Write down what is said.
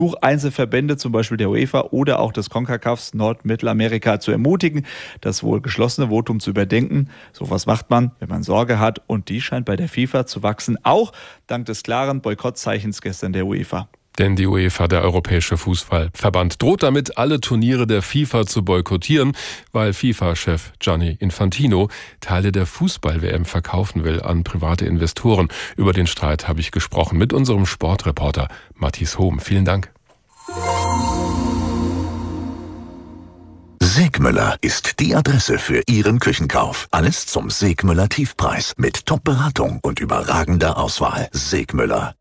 Einzelverbände, zum Beispiel der UEFA oder auch des CONCACAFs Nordmittelamerika, zu ermutigen, das wohl geschlossene Votum zu überdenken. So was macht man, wenn man Sorge hat, und die scheint bei der FIFA zu wachsen, auch dank des klaren Boykottzeichens gestern der UEFA. Denn die UEFA, der Europäische Fußballverband, droht damit, alle Turniere der FIFA zu boykottieren, weil FIFA-Chef Gianni Infantino Teile der Fußball-WM verkaufen will an private Investoren. Über den Streit habe ich gesprochen mit unserem Sportreporter Matthias Hohm. Vielen Dank. Segmüller ist die Adresse für Ihren Küchenkauf. Alles zum Segmüller Tiefpreis mit Top-Beratung und überragender Auswahl. Segmüller.